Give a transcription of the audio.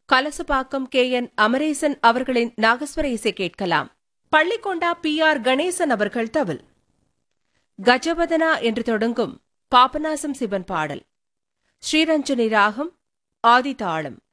Kalasapakkam K.N.. Amaresan அவர்களின் நாகஸ்வர இசை கேட்கலாம். பள்ளிக்கொண்டா பி.ஆர். கணேசன் அவர்கள் தவில். கஜவதனா என்று தொடங்கும் பாபநாசம் சிவன் பாடல். ஸ்ரீரஞ்சனி ராகம், ஆதி தாளம்.